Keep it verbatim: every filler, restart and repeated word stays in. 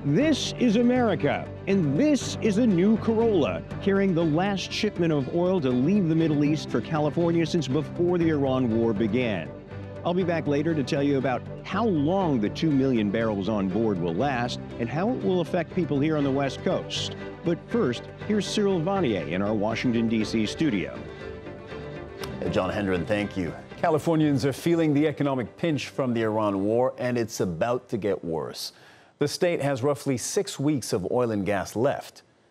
This is America, and this is a new Corolla, carrying the last shipment of oil to leave the Middle East for California since before the Iran war began. I'll be back later to tell you about how long the two million barrels on board will last and how it will affect people here on the West Coast. But first, here's Cyril Vanier in our Washington, D C studio. John Hendren, thank you. Californians are feeling the economic pinch from the Iran war, and it's about to get worse. The state has roughly six weeks of oil and gas left.